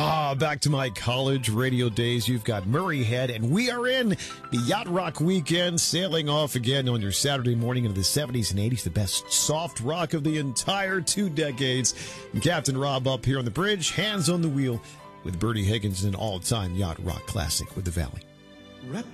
Back to my college radio days. You've got Murray Head, and we are in the Yacht Rock weekend, sailing off again on your Saturday morning into the 70s and 80s, the best soft rock of the entire 2 decades. And Captain Rob up here on the bridge, hands on the wheel, with Bertie Higgins, an all-time yacht rock classic with the Valley.